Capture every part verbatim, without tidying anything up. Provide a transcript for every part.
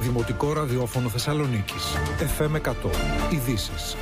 Δημοτικό ραδιόφωνο Θεσσαλονίκης. εφ εμ εκατό. Ειδήσεις.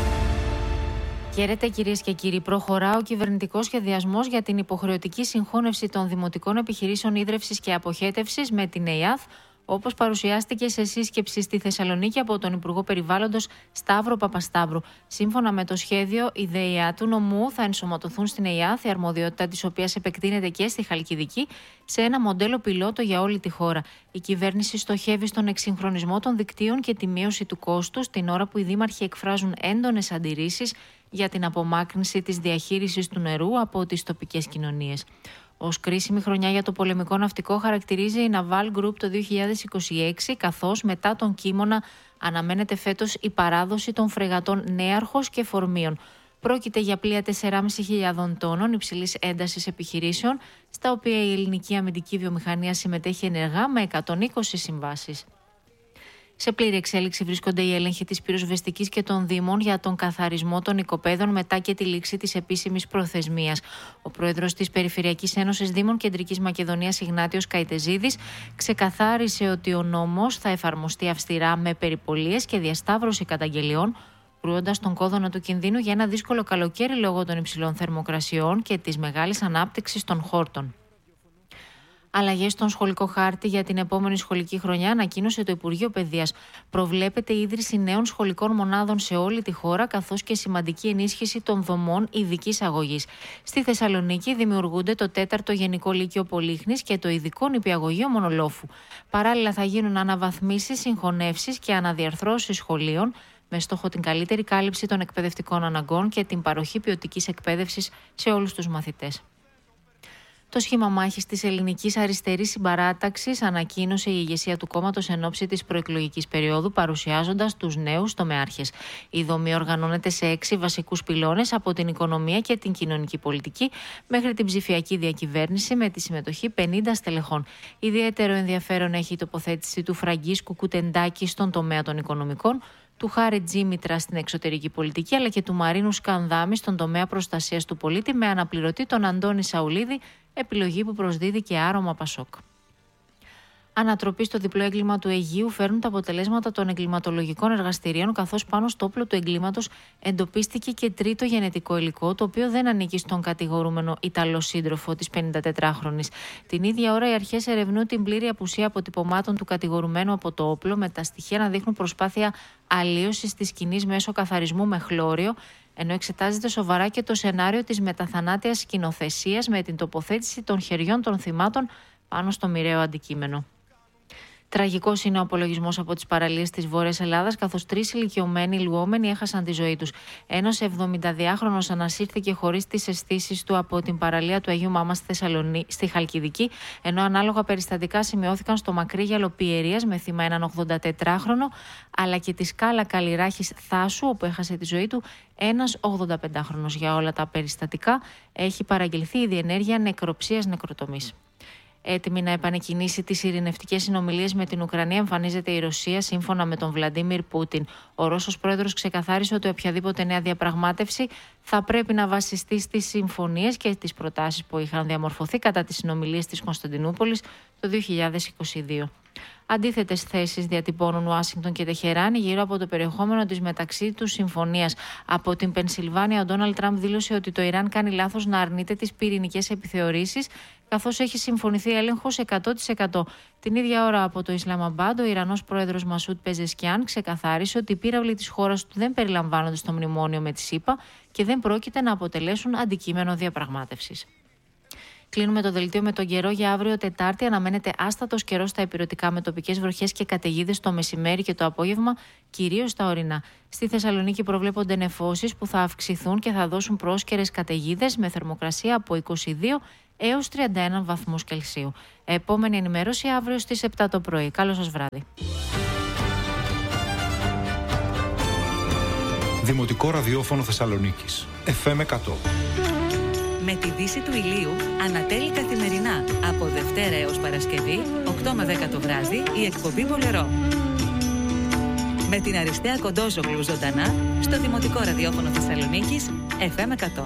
Χαίρετε κυρίες και κύριοι. Προχωρά ο κυβερνητικός σχεδιασμός για την υποχρεωτική συγχώνευση των δημοτικών επιχειρήσεων ίδρευσης και αποχέτευσης με την ΕΙΑΘ, όπως παρουσιάστηκε σε σύσκεψη στη Θεσσαλονίκη από τον Υπουργό Περιβάλλοντος Σταύρο Παπασταύρου. Σύμφωνα με το σχέδιο, η ΔΕΙΑ του νομού θα ενσωματωθούν στην ΕΙΑΘ, η αρμοδιότητα της οποίας επεκτείνεται και στη Χαλκιδική, σε ένα μοντέλο πιλότο για όλη τη χώρα. Η κυβέρνηση στοχεύει στον εξυγχρονισμό των δικτύων και τη μείωση του κόστους, την ώρα που οι δήμαρχοι εκφράζουν έντονες αντιρρήσεις για την απομάκρυνση της διαχείρισης του νερού από τις τοπικές κοινωνίες. Ως κρίσιμη χρονιά για το πολεμικό ναυτικό χαρακτηρίζει η Naval Group το δύο χιλιάδες είκοσι έξι, καθώς μετά τον Κίμωνα αναμένεται φέτος η παράδοση των φρεγατών Νέαρχος και Φορμίων. Πρόκειται για πλοία τεσσεράμισι χιλιάδων τόνων υψηλής έντασης επιχειρήσεων, στα οποία η ελληνική αμυντική βιομηχανία συμμετέχει ενεργά με εκατόν είκοσι συμβάσεις. Σε πλήρη εξέλιξη βρίσκονται οι έλεγχοι της πυροσβεστικής και των Δήμων για τον καθαρισμό των οικοπαίδων μετά και τη λήξη της επίσημης προθεσμίας. Ο πρόεδρος της Περιφερειακής Ένωσης Δήμων Κεντρικής Μακεδονίας, Ιγνάτιος Καϊτεζίδης, ξεκαθάρισε ότι ο νόμος θα εφαρμοστεί αυστηρά με περιπολίες και διασταύρωση καταγγελιών, κρούοντας τον κόδωνα του κινδύνου για ένα δύσκολο καλοκαίρι λόγω των υψηλών θερμοκρασιών και της μεγάλης ανάπτυξης των χόρτων. Αλλαγές στον σχολικό χάρτη για την επόμενη σχολική χρονιά ανακοίνωσε το Υπουργείο Παιδείας. Προβλέπεται η ίδρυση νέων σχολικών μονάδων σε όλη τη χώρα, καθώς και σημαντική ενίσχυση των δομών ειδικής αγωγής. Στη Θεσσαλονίκη δημιουργούνται το τέταρτο Γενικό Λύκειο Πολύχνης και το ειδικό νηπιαγωγείο Μονολόφου. Παράλληλα, θα γίνουν αναβαθμίσεις, συγχωνεύσεις και αναδιαρθρώσεις σχολείων, με στόχο την καλύτερη κάλυψη των εκπαιδευτικών αναγκών και την παροχή ποιοτικής εκπαίδευσης σε όλους τους μαθητές. Το σχήμα μάχης της Ελληνικής Αριστερής Συμπαράταξης ανακοίνωσε η ηγεσία του κόμματος εν ώψη της προεκλογικής περίοδου, παρουσιάζοντας τους νέους τομεάρχες. Η δομή οργανώνεται σε έξι βασικούς πυλώνες, από την οικονομία και την κοινωνική πολιτική μέχρι την ψηφιακή διακυβέρνηση, με τη συμμετοχή πενήντα στελεχών. Ιδιαίτερο ενδιαφέρον έχει η τοποθέτηση του Φραγκίσκου Κουτεντάκη στον τομέα των οικονομικών, του Χάρη Τζίμητρα στην εξωτερική πολιτική, αλλά και του Μαρίνου Σκανδάμη στον τομέα προστασίας του πολίτη, με αναπληρωτή τον Αντώνη Σαουλίδη, επιλογή που προσδίδει και άρωμα Πασόκ. Ανατροπή στο διπλό έγκλημα του Αιγείου φέρνουν τα αποτελέσματα των εγκληματολογικών εργαστηρίων, καθώς πάνω στο όπλο του εγκλήματος εντοπίστηκε και τρίτο γενετικό υλικό, το οποίο δεν ανήκει στον κατηγορούμενο Ιταλό σύντροφο της πενηντατετράχρονης. Την ίδια ώρα, οι αρχές ερευνούν την πλήρη απουσία αποτυπωμάτων του κατηγορουμένου από το όπλο, με τα στοιχεία να δείχνουν προσπάθεια αλλίωσης της σκηνής μέσω καθαρισμού με χλώριο, ενώ εξετάζεται σοβαρά και το σενάριο της μεταθανάτιας σκηνοθεσίας με την τοποθέτηση των χεριών των θυμάτων πάνω στο μοιραίο αντικείμενο. Τραγικός είναι ο απολογισμός από τις παραλίες της Βόρειας Ελλάδας, καθώς τρεις ηλικιωμένοι λουόμενοι έχασαν τη ζωή τους. Ένας εβδομηνταδυάχρονος ανασύρθηκε χωρίς τις αισθήσεις του από την παραλία του Αγίου Μάμα στη, Θεσσαλονί... στη Χαλκιδική, ενώ ανάλογα περιστατικά σημειώθηκαν στο Μακρύγιαλο Πιερίας με θύμα έναν ογδοντατετράχρονο, αλλά και τη σκάλα Καλλιράχης Θάσου, όπου έχασε τη ζωή του ένας ογδονταπεντάχρονος. Για όλα τα περιστατικά έχει παραγγελθεί η διενέργεια νεκροψίας νεκροτομής. Έτοιμη να επανεκκινήσει τις ειρηνευτικές συνομιλίες με την Ουκρανία, εμφανίζεται η Ρωσία, σύμφωνα με τον Βλαντίμιρ Πούτιν. Ο Ρώσος πρόεδρος ξεκαθάρισε ότι οποιαδήποτε νέα διαπραγμάτευση θα πρέπει να βασιστεί στις συμφωνίες και τις προτάσεις που είχαν διαμορφωθεί κατά τις συνομιλίες της Κωνσταντινούπολης το δύο χιλιάδες είκοσι δύο. Αντίθετες θέσεις διατυπώνουν Ουάσιγκτον και Τεχεράνη γύρω από το περιεχόμενο της μεταξύ τους συμφωνίας. Από την Πενσιλβάνια, ο Ντόναλντ Τραμπ δήλωσε ότι το Ιράν κάνει λάθος να αρνείται τις πυρηνικές επιθεωρήσεις, καθώς έχει συμφωνηθεί έλεγχος εκατό τοις εκατό. Την ίδια ώρα, από το Ισλαμαμπάντ, ο Ιρανός πρόεδρος Μασούτ Πεζεσκιάν ξεκαθάρισε ότι οι πύραυλοι της χώρας του δεν περιλαμβάνονται στο μνημόνιο με τη ΣΥΠΑ και δεν πρόκειται να αποτελέσουν αντικείμενο διαπραγμάτευσης. Κλείνουμε το δελτίο με τον καιρό για αύριο Τετάρτη. Αναμένεται άστατος καιρός στα ηπειρωτικά, με τοπικές βροχές και καταιγίδες το μεσημέρι και το απόγευμα, κυρίως στα ορεινά. Στη Θεσσαλονίκη προβλέπονται νεφώσεις που θα αυξηθούν και θα δώσουν πρόσκαιρες καταιγίδες, με θερμοκρασία από είκοσι δύο έως τριάντα ένα βαθμούς Κελσίου. Επόμενη ενημέρωση αύριο στις επτά το πρωί. Καλό σας βράδυ. Δημοτικό ραδιόφωνο Θεσσαλονίκης. εφ εμ εκατό. Με τη δύση του ηλίου ανατέλει καθημερινά από Δευτέρα έως Παρασκευή, οκτώ με δέκα το βράδυ, η εκπομπή Βολερό. Με την Αριστεία Κοντόζογλου ζωντανά στο Δημοτικό Ραδιόφωνο Θεσσαλονίκης, εφ εμ εκατό.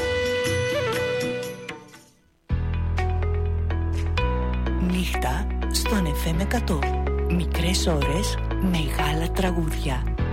Νύχτα στον εφ εμ εκατό. Μικρές ώρες, μεγάλα τραγούδια.